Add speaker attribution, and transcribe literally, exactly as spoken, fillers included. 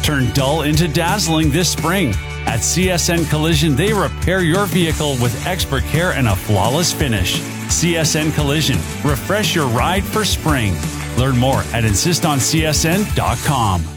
Speaker 1: Turn dull into dazzling this spring. At C S N Collision, they repair your vehicle with expert care and a flawless finish. C S N Collision. Refresh your ride for spring. Learn more at insist on C S N dot com.